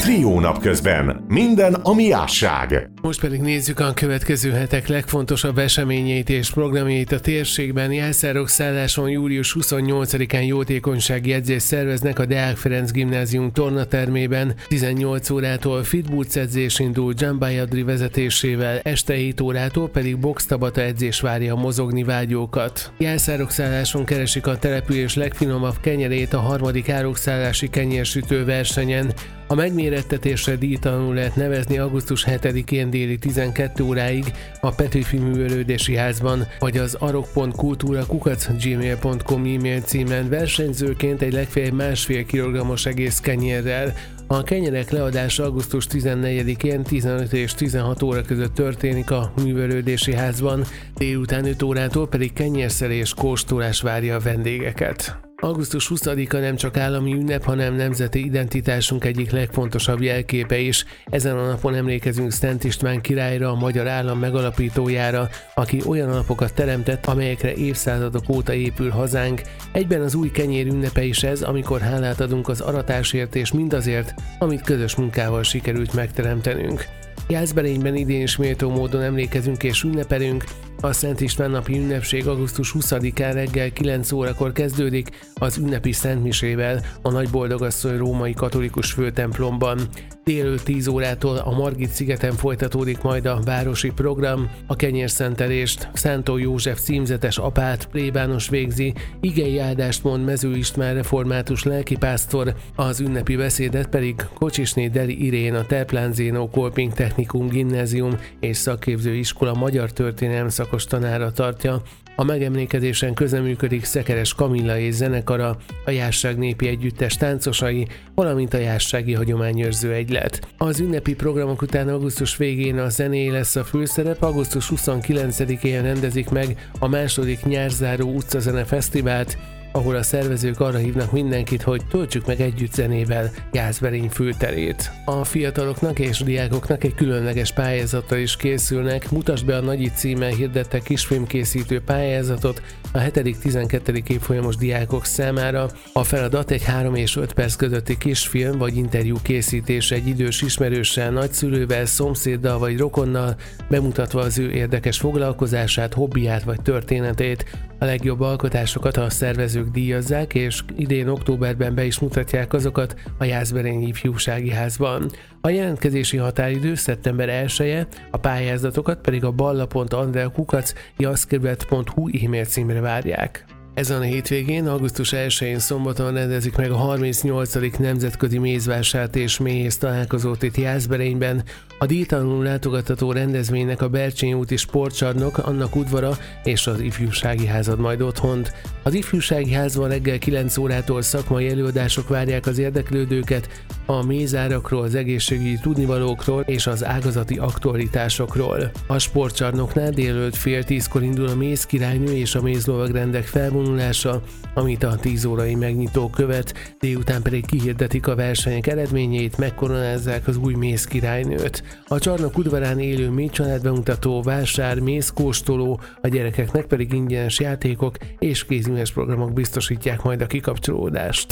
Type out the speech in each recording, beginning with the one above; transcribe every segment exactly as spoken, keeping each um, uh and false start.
Trió napközben. Minden, ami jásság. Most pedig nézzük a következő hetek legfontosabb eseményeit és programjait a térségben. Jászárok szálláson július huszonnyolcadikán jótékonysági edzést szerveznek a Deák Ferenc Gimnázium tornatermében. tizennyolc órától fitboots edzés indul Dzsambály Adri vezetésével, este hét órától pedig box tabata edzés várja a mozogni vágyókat. Jászárok szálláson keresik a település legfinomabb kenyerét a harmadik árukszállási kenyérsütő versenyen. A megmérettetésre díjtalanul lehet nevezni augusztus hetedikén déli tizenkét óráig a Petőfi Művelődési Házban, vagy az arok pont kultúra kukac gmail pont com e-mail címen versenyzőként egy legfeljebb másfél kilogrammos egész kenyérrel. A kenyerek leadása augusztus tizennegyedikén tizenöt és tizenhat óra között történik a Művelődési Házban, délután öt órától pedig kenyérszelés kóstolás várja a vendégeket. augusztus huszadika nem csak állami ünnep, hanem nemzeti identitásunk egyik legfontosabb jelképe is. Ezen a napon emlékezünk Szent István királyra, a magyar állam megalapítójára, aki olyan alapokat teremtett, amelyekre évszázadok óta épül hazánk. Egyben az új kenyér ünnepe is ez, amikor hálát adunk az aratásért és mindazért, amit közös munkával sikerült megteremtenünk. Jászberényben idén is méltó módon emlékezünk és ünnepelünk. A Szent István napi ünnepség augusztus huszadikán reggel kilenc órakor kezdődik az ünnepi szentmisével a Nagyboldogasszony római katolikus főtemplomban. Délelőtt tíz órától a Margit-szigeten folytatódik majd a városi program. A kenyérszentelést Szántó József címzetes apát, plébános végzi, igei áldást mond Mező István református lelkipásztor, az ünnepi beszédet pedig Kocsisné Deli Irén, a Terplán Zénó Kolping Technikum Gimnázium és Szakképző Iskola magyar történelem szakos tanára tartja. A megemlékezésen közreműködik Szekeres Kamilla és zenekara, a Jásság népi együttes táncosai, valamint a Jássági Hagyományőrző Egylet. Az ünnepi programok után augusztus végén a zené lesz a főszerep, augusztus huszonkilencedikén rendezik meg a második nyárzáró utcazene fesztivált, ahol a szervezők arra hívnak mindenkit, hogy töltsük meg együtt zenével Jászberény főterét. A fiataloknak és diákoknak egy különleges pályázattal is készülnek. Mutasd be a Nagyit címmel hirdettek kisfilmkészítő pályázatot a hetedik-tizenkettedik évfolyamos diákok számára. A feladat egy három és öt perc közötti kisfilm vagy interjú készítése egy idős ismerőssel, nagyszülővel, szomszéddal vagy rokonnal, bemutatva az ő érdekes foglalkozását, hobbiját vagy történetét. A legjobb alkotásokat a szervezők díjazzák, és idén októberben be is mutatják azokat a Jászberényi Ifjúsági Házban. A jelentkezési határidő szeptember elseje, a pályázatokat pedig a balla pont andrea kukac jaszkerület pont hu e-mail címre várják. Ezen a hétvégén, augusztus elsején szombaton rendezik meg a harmincnyolcadik nemzetközi mézvásárt és méhész találkozót itt Jászberényben. A díjtalanul látogatható rendezvénynek a Bercsényi úti sportcsarnok, annak udvara és az Ifjúsági Ház ad majd otthont. Az Ifjúsági Házban reggel kilenc órától szakmai előadások várják az érdeklődőket a mézárakról, az egészségügyi tudnivalókról és az ágazati aktualitásokról. A sportcsarnoknál délelőtt fél tízkor indul a mézkirálynő és a mézlovagrendek felvonulása, amit a tíz órai megnyitó követ, délután pedig kihirdetik a versenyek eredményeit, megkoronázzák az új mézkirálynőt. A csarnok udvarán élő mély családbemutató, vásár, mézkóstoló, a gyerekeknek pedig ingyenes játékok és kézműves programok biztosítják majd a kikapcsolódást.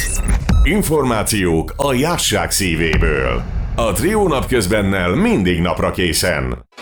Információk a jásság szívéből. A Trió napközbennel mindig napra készen.